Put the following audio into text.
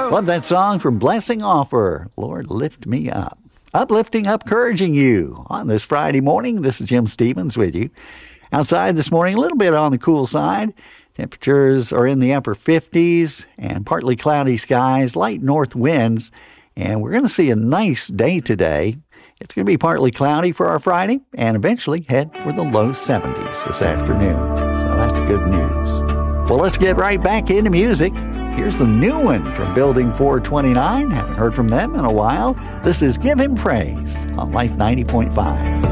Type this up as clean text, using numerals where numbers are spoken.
Love that song from Blessing Offer. Lord, lift me up. Uplifting, encouraging you on this Friday morning. This is Jim Stevens with you. Outside this morning, a little bit on the cool side. Temperatures are in the upper 50s and partly cloudy skies, light north winds. And we're going to see a nice day today. It's going to be partly cloudy for our Friday and eventually head for the low 70s this afternoon. So that's good news. Well, let's get right back into music. Here's the new one from Building 429. Haven't heard from them in a while. This is Give Him Praise on Life 90.5.